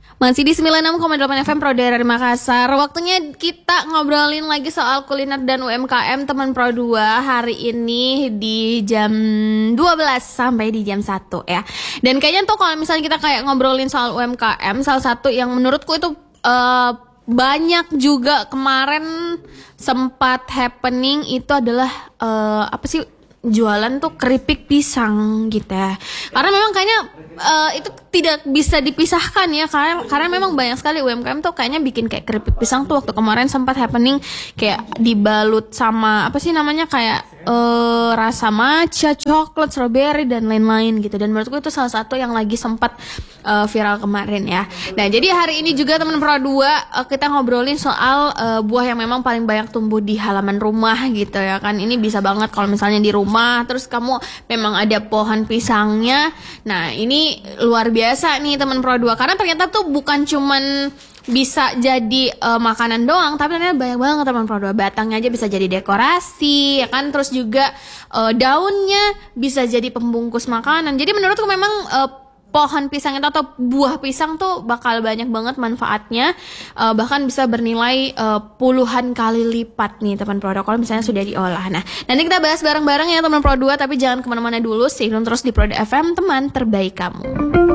Masih di 96,8 FM Pro Daerah Makassar. Waktunya kita ngobrolin lagi soal kuliner dan UMKM teman Pro 2 hari ini di jam 12 sampai di jam 1 ya. Dan kayaknya tuh kalau misalnya kita kayak ngobrolin soal UMKM, salah satu yang menurutku itu banyak juga kemarin sempat happening itu adalah jualan tuh keripik pisang gitu ya. Karena memang kayaknya itu tidak bisa dipisahkan ya, karena memang banyak sekali UMKM tuh kayaknya bikin kayak keripik pisang tuh waktu kemarin sempat happening kayak dibalut sama apa sih namanya kayak rasa matcha, coklat, strawberry dan lain-lain gitu. Dan menurutku itu salah satu yang lagi sempat viral kemarin ya. Nah, jadi hari ini juga teman Pro 2 kita ngobrolin soal buah yang memang paling banyak tumbuh di halaman rumah gitu ya kan. Ini bisa banget kalau misalnya di rumah terus kamu memang ada pohon pisangnya. Nah, ini luar biasa nih teman Pro 2 karena ternyata tuh bukan cuman bisa jadi makanan doang, tapi ternyata banyak banget teman Pro 2. Batangnya aja bisa jadi dekorasi ya kan, terus juga daunnya bisa jadi pembungkus makanan. Jadi menurutku memang pohon pisang itu atau buah pisang tuh bakal banyak banget manfaatnya, bahkan bisa bernilai puluhan kali lipat nih teman Pro 2 kalau misalnya sudah diolah. Nah, nanti kita bahas bareng-bareng ya teman Pro 2, tapi jangan kemana-mana dulu, stay tune terus di Pro 2 FM, teman terbaik kamu.